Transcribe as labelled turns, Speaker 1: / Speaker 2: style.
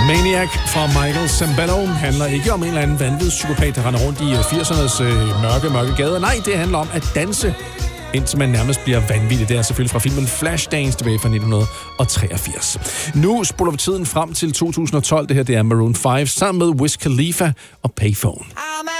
Speaker 1: Maniac fra Michael Sambello handler ikke om en eller anden vanvidspsykopat, der render rundt i 80'ernes mørke gader. Nej, det handler om at danse, indtil man nærmest bliver vanvittig. Det er selvfølgelig fra filmen Flashdance tilbage fra 1983. Nu spoler vi tiden frem til 2012. Det her det er Maroon 5 sammen med Wiz Khalifa og Payphone.